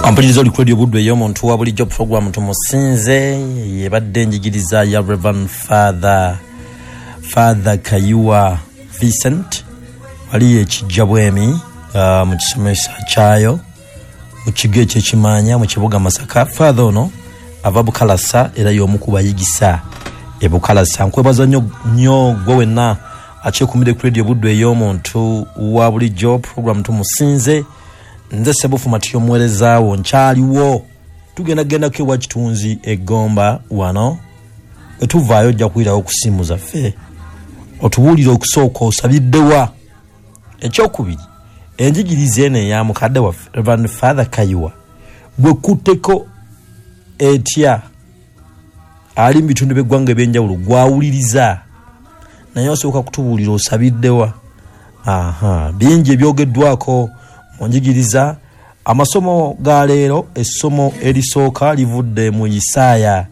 Ampuliriza Radio Budwe y'omuntu wa bulijjo program tumusinze yebadde njigiriza ya Reverend Father Kayuwa Vincent wali ekijjabwemi mu kisomesa kyayo mu kigo eky'Ekimanya mu kibuga Masaka. Father ono ava Bukalasa era y'omu ku bayigisa e Bukalasa. Nkwebaza nnyo gwe wenna akyekuumidde ku Radio Budwe y'omuntu wa bulijjo program tumusinze. Nze Sebufu Matiyo mwerezaawo nkyaliwo tugenda ke wa kitunzi egomba wano etuvaayo ojja kuyirawo ku simu zaffe otubuulire okusooka osabiddewa. Ekyokubiri enjigiriza eno eya mukadde waffe Reverend Father Kayuwa gwe kutteko etya ali mu bitundu by'eggwanga eby'enjawulo gwawuliriza naye osooka kutubuulira osabiddewa. Bingi ebyogeddwako onjigiriza amasomo ga leero. Essomo erisooka livudde mu Isaaya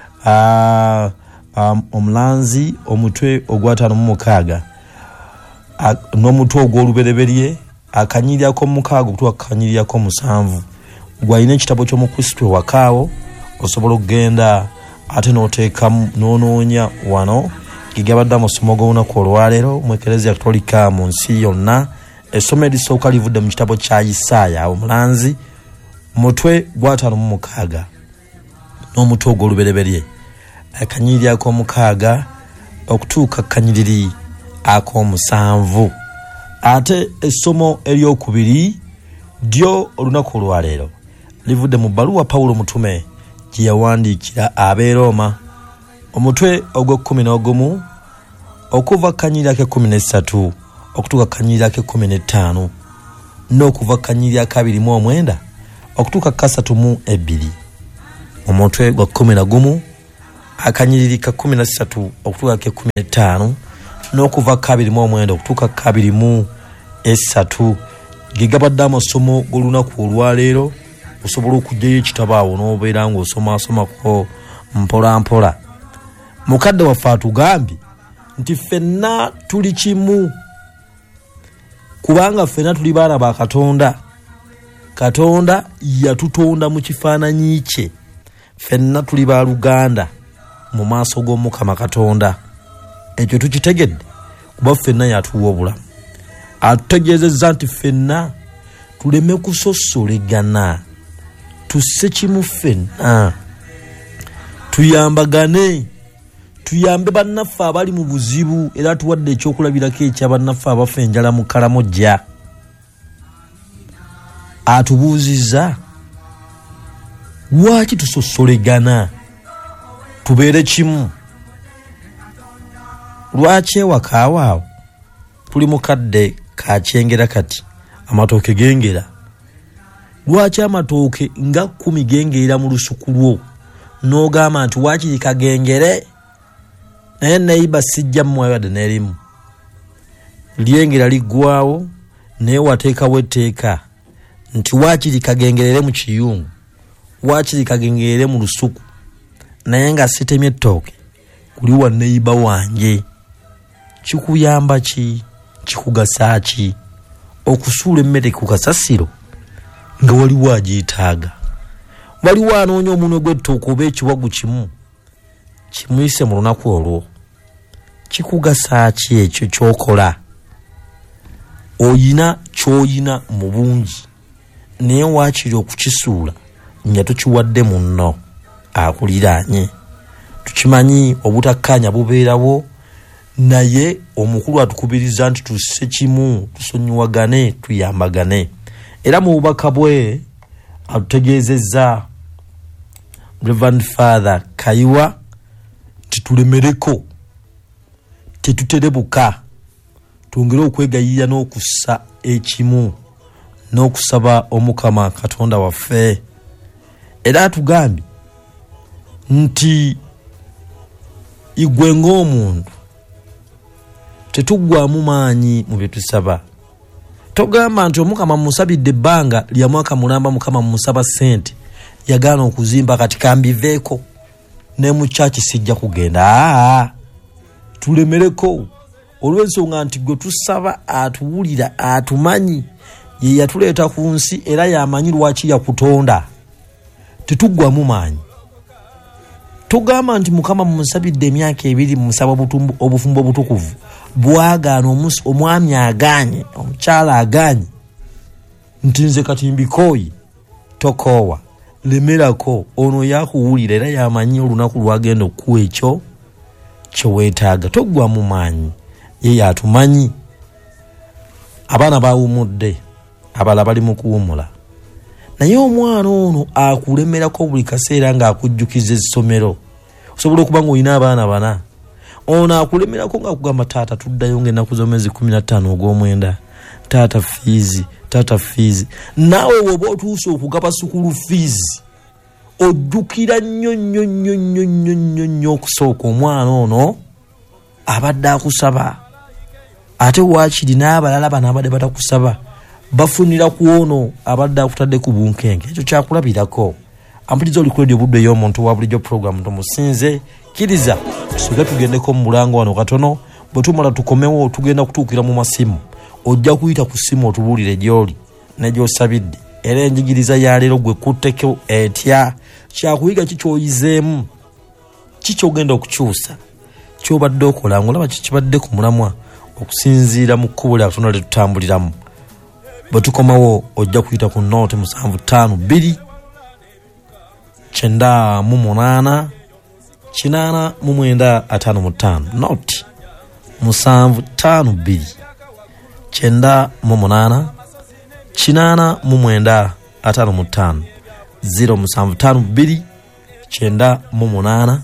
omulanzi omutwe ogwa56 n'omutwe ogw'olubereberye akanyiryako mukaaga okutuuka akanyiryako 7. gwalina ekitabo ky'omukristo wakaawo osobola okugenda ate n'oteekamu n'onoonya wano gigabadde amasomo g'olunaku olwaleero mu Eklezia Katolika mu nsi yonna. Essomo erisooka livudde mu kitabo kya Isaaya omulanzi mutwe gwa 56 n'omutwe ogw'olubereberye akanyiriri ak'omukaaga okutuuka akanyiriri ak'omusanvu. Ate essomo eryokubiri ddyo olunaku olwaleero livudde mu bbaluwa Pawulo mutume gye yawandiikira ab'e Roma omutwe ogw'e11 okuva akanyiriri ak'e13 okutuuka kanyiriri ak'e15 n'okuva kanyiriri ak'e29 okutuuka ka32 omutwe gwa 11 akanyiriri ka13 okutuuka ak'e15 n'okuva ka29 okutuuka ka23 gigabadde amasomo g'olunaku olwaleero. Osobola okujjayo ekitabo awo n'obeera ng'osomasomako mpola mpola. Mukadde waffe atugambye nti ffenna tuli kimu kubanga ffenna tuli baana ba Katonda. Katonda yatutonda mu kifaananyi kye. Ffenna tuli ba Luganda mu maaso g'Omukama Katonda. Ekyo tukitegedde kuba ffenna yatuwa obulamu. Atutegeezezza nti ffenna tuleme kusosolegana, tusse kimu ffenna, tuyambagane, tuyambe bannaffe abali mu buzibu era tuwadde ekyokulabirako ekya bannaffe abafa enjala mu Kalamojja. Atubuuzizza lwaki tusosolegana tubeere kimu. Lwaki ewakaawo tuli mukadde kakyengera kati amatooke gengera. Lwaki amatooke nga 10 gengera mu lusuku lwo n'ogamba nti waakiri kagengere naye neiba sijja mmwayadde n'erimu lyengera liggwawo naye wateekawo etteeka nti waakiri kagengerere mu kiyungu, waakiri kagengerere mu lusuku naye nga sitemye ettooke kuli wa neiba wange. Kikuyamba ki? Kikugasa ki? Okusuula emmere ku kasasiro nga waliwo agiyitaaga, waliwo anoonya omunwe gw'ettooke oba ekiwagu kimu kimuyise mu lunaku olwo. Kikugasa ki ekyo ky'okola? Oyina ky'oyina mu bungi naye waakiri okukisuula nga tukiwadde munno akuliraanye. Tukimanyi obutakkaanya bubeerawo naye omukulu atukubiriza nti tusse kimu, tusonyiwagane, tuyambagane. Era mu bubaka bwe atutegeezezza Reverend Father Kayuwa titulemereko, tetuterebuka, twongere okwegayiya n'okussa ekimu n'okusaba Omukama Katonda waffe. Era atugambye nti igwe ng'omuntu tetuggwaamu maanyi mu bye tusaba. Togamba nti Omukama musabidde ebbanga lya mwaka mulamba Mukama musaba ssente yagaana okuzimba kati kambiveeko ne mu church sijja kugenda. Tulemereko olw'ensonga nti gwe tusaba atuwulira, atumanyi ye yatuleeta ku nsi era yamanyi lwaki yakutonda. Tetuggwamu maanyi. Tugamba nti Mukama mumusabidde emyaka 2 musaba obufumbo obutukuvu. Bwagaana omwami aganye, omukyala aganye. Nti nze kati mbikoyi tokoowa lemerako ono yakuwulira era yamanyi olunaku lwagenda okuwa ekyo kye weetaaga. Toggwamu maanyi. Ye yatumanyi. Abaana bawumudde, abala bali mu kuwumula. Naye omwana ono akulemerako buli kaseera ng'akujjukiza essomero. Osobola okuba ng'olina abaana 4. Ono akulemerako ng'akugamba taata tuddayo ng'ennaku z'omwezi 15 ogw'omwenda. Taata fees. Naawe woba otuuse okugaba sukulu fees. Ojjukira nnyo okusooka omwana ono abadde akusaba. Ate waakiri n'abalala bano abadde batakusaba bafunira ku ono abadde akutadde ku bunkenke. Ekyo kyakulabirako. Ampuliriza oli ku radio budde y'omuntu wa bulijjo program tumusinze. Kiriza tusooke tugendeko mu mulango wano katono. Bwe tumala tukomewo tugenda kutuukira mu masimu. Ojja kuyita ku simu otubuulire gy'oli ne gy'osabidde. Era enjigiriza ya leero gwe kutteko etya. Kyakuyiga kikyoyizeemu. Kikyogenda okukyusa. Kyobadde okola ng'olaba kikibadde ku mulamwa okusinziira mu kkubo lya Katonda lye tutambuliramu. Bwe tukomawo ojja kuyita ku note 752 988 895 note 752 988 895 0752 988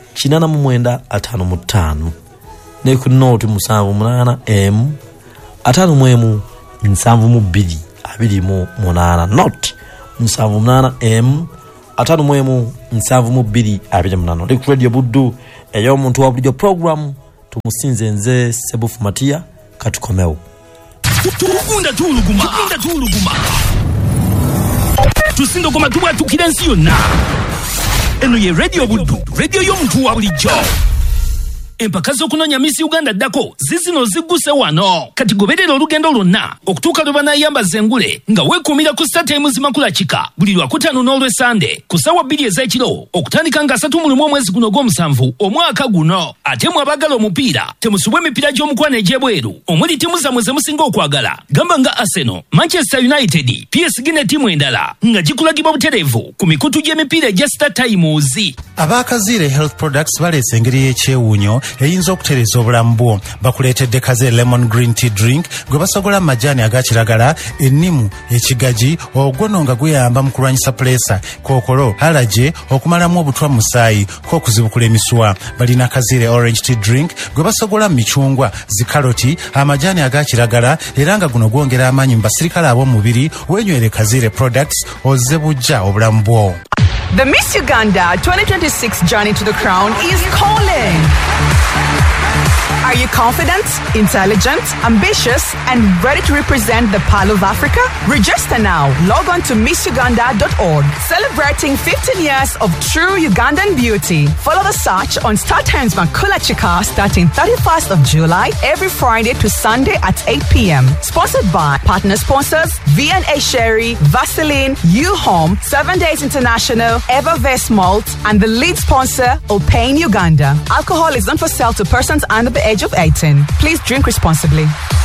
895 ne ku note 78 5 72 28 note 78 5 72 28. Ndi ku radio buddu ey'omuntu wa bulijjo program tumusinze nze Sebufu Matia katukomewo. Tukunda tuluguma tusinda koma tubwatukira ensi yonna. Eno ye radio buddu, radio y'omuntu wa bulijjo. Empaka z'okunonya Miss Uganda ddako zizino zigguse wano. Kati goberera olugendo lwonna okutuuka lwe banaayambaza engule nga weekuumira ku StarTimes Makulachika buli Lwakutaano n'Olwesande ku ssaawa 2 ez'ekiro okutandika nga 31 omwezi guno gw'omusanvu omwaka guno. Ate mwe abaagala omupiira temusubwa emipiira gy'omukwano egy'ebweru omuli ttiimu zammwe ze musinga okwagala gamba nga Arsenal, Manchester United, PSG ne ttiimu endala nga gikulagibwa butereevu ku mikutu gy'emipiira egya StarTimes. Abakazire Health Products baleese engeri y'ekyewuunyo eyinza okutereza obulamu bwo. Bakuleetedde Kazire Lemon Green Tea Drink gwe basogola amajaani aga kiragala, ennimu, ekigaji, ogwono nga guyamba mu kulwanyisa pulesa, kookolo, allergy, okumalamu obutwa musaayi, k'okuzibukula emiswa. Balina Kazire Orange Tea Drink gwe basogola micungwa, zikaloti, amajaani aga kiragala era nga guno gwongera amaanyi mu basirikale ab'omubiri. Wenywere Kazire Products ozze bujja obulamu bwo. The Miss Uganda 2026 journey to the crown is calling. Are you confident, intelligent, ambitious, and ready to represent the Pearl of Africa? Register now. Log on to MissUganda.org. Celebrating 15 years of true Ugandan beauty. Follow the search on StarTimes Makulachika starting 31st of July every Friday to Sunday at 8 p.m. Sponsored by partner sponsors V&A Sherry, Vaseline, U-Home, 7 Days International, Evervest Malt, and the lead sponsor, Opain Uganda. Alcohol is not for sale to persons under the age of 18. Please drink responsibly.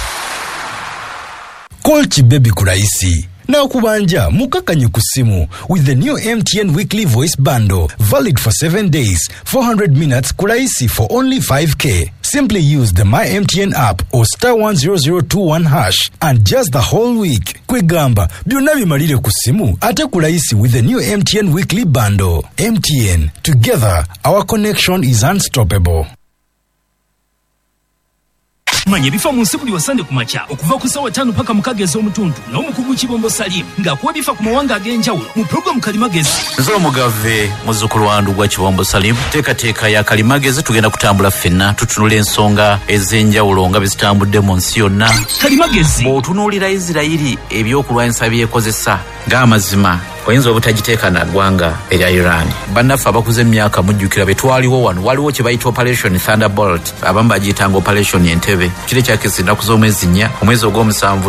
Call Chibebi Kuraisi. Na kubanja mukakanye ku simu with the new MTN weekly voice bundle valid for 7 days, 400 minutes kuraisi for only 5k. Simply use the My MTN app or *10021 hash and just the whole week. Kwegamba byonna bimalire ku simu ate kuraisi with the new MTN weekly bundle. MTN, together our connection is unstoppable. Manye bifa mu nsi buli wasande ku makya okuva ku ssaawa 5 paka mukage ez'omutundu n'omukugu Kibombo Salim ng'akuwa bifa ku mawanga ag'enjawulo mu programu Kalimagezi. Nz'omugave muzzukulu wandu gwa Kibombo Salim teekateeka ya Kalimagezi tugenda kutambula ffenna tutunula ensonga ez'enjawulo nga bizitambudde mu nsi yonna. Kalimagezi bw'otunuulira Isirayiri ebyokulwanyisa byekozesa ng'amazima oyinza obutagiteeka na ggwanga erya Iran. Bannaffe abakuze emyaka mujjukira betwaliwo wano waliwo kye bayita Operation Thunderbolt, abamu bagiyitanga Operation Entebbe. Kiri kyakisa ennaku z'omwezi 4 omwezi ogw'omusanvu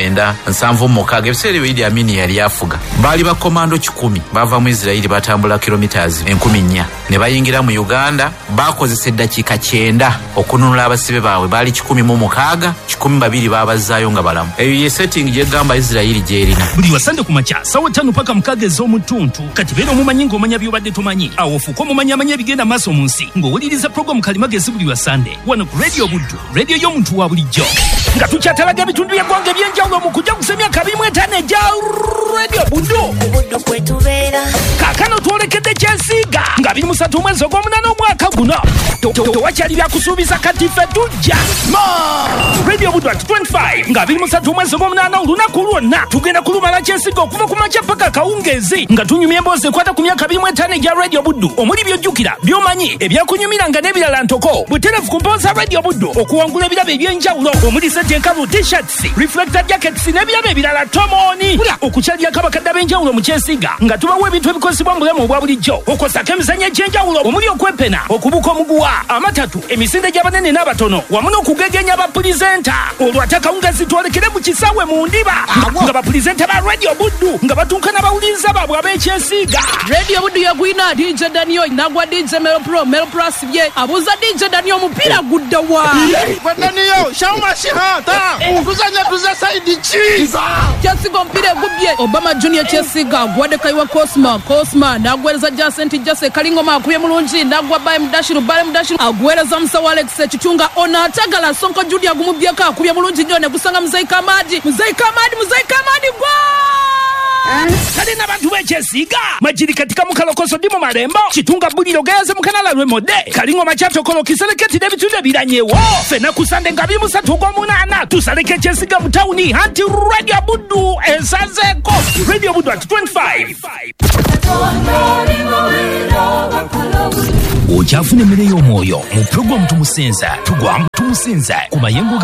1976 ebiseera ebyo Idi Amin yali afuga. Baali bakomando 100 bava mu Israeli batambula kilometers 1000 ne bayingira mu Uganda. Bakozesa eddakiika 9 okununula abasibe baabwe baali 106, 12 babazaayo nga balamu. Eyo ye setting gyegamba Israeli gyerina. Buli wasande ku makya sawa 5 paka mukaaga ez'omutuntu kati beera omumanyi ng'omanya byobadde tomanyi awo fuuka omumanyamanya ebigenda maaso mu nsi ng'owuliriza programu kalimagezi buli wasande wano ku Radio Buddu, radio y'omuntu wa bulijjo nga tukyatalaga ebitundu by'eggwanga eby'enjawulo mu kujja kusemya 25 egya Radio Buddu kwetubeera kaakano twolekedde Kyesiiga nga 23 omwezi ogw'omunaana omwaka guno tewakyali byakusuubiza kati ffe tujja Radio Buddu at 25 nga 23 omwezi ogw'omunaana olunaku lwonna tugenda kulumala Kyesiiga okuva ku makya paka kawungeezi nga tunyumya emboozi ekwata ku myaka 25 egya Radio Buddu omuli byojjukira by'omanyi ebyakunyumiranga n'ebirala ntoko butereevu ku mpoza Radio Buddu okuwangula ebirabo eby'enjawulo omuli ssetyenkalu t-shirts reflector jackets n'ebirabo ebirala tomoni okukyalya kabakadde ab'enjawulo mu Kyesiiga nga tubawo ebintu ebikozesebwa mu bulamu obwa bulijjo okosako emizannyo egy'enjawulo omuli okwepena okubuka omuguwa amatatu emisinde gy'abanene n'abatono wamu n'okugegenya abapulizenta olwo ate akawungeezi twolekere mu kisaawe mu ndiba nga bapulizenta ba Radio Buddu nga batunkana bawuliriza baabwe ab'Ekyesiiga. Radio Buddu yagwina DJ Daniel nagwa DJ Melo Pro asibye abuuza DJ Daniel omupiira gudda wa Daniel shama shihata kuzanya tuza side cheese Kyesiiga omupiira egubye Obama Junior Kyesiiga gwadde kaiwa Cosma nagwereza Jase Kalingoma akubye mulungi nagwa Baye Mudashiru agwereza Musawo Alex Ekitunga ono atagala Sonko Judy agumubyeko akubye mulungi nnyo ne gusanga Muzaika Amadi gwa kale n'abantu b'Ekyesiiga majiri katika mukalokoso ndi mu malembo kitunga buliro geyaze mukanala lw'emode Kalingoma kyatokolo kiseleketi n'ebitundu ebiranyewo fena kusande nga 23 ogw'omunaana tusaleke Ekyesiiga mu tawuni anti Radio Buddu esazeeko Radio Buddu at 25 okyafuna emmere y'omwoyo mu programu tumusenza tugwamu tumusenza ku mayengo